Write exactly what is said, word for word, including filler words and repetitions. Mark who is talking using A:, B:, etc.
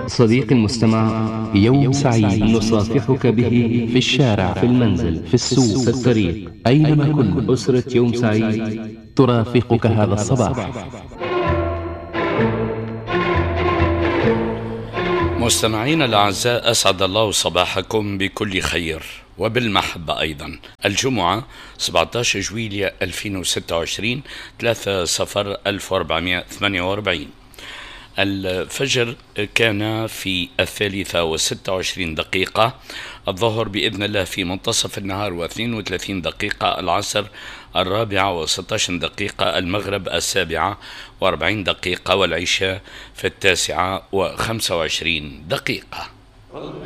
A: صديقي المستمع، يوم سعيد نصافحك به في الشارع، في المنزل، في السوق، في الطريق، أينما كنت. أسرة يوم سعيد ترافقك هذا الصباح.
B: مستمعينا الأعزاء، أسعد الله صباحكم بكل خير وبالمحبة أيضا. الجمعة سبعة عشر جويلية ألفين وستة وعشرين، ثلاثة صفر ألف وأربعمائة وثمانية وأربعين. الفجر كان في الثالثة وستة وعشرين دقيقة، الظهر بإذن الله في منتصف النهار واثنين وثلاثين دقيقة، العصر الرابعة وستة عشر دقيقة، المغرب السابعة وأربعين دقيقة، والعشاء في التاسعة وخمسة وعشرين دقيقة.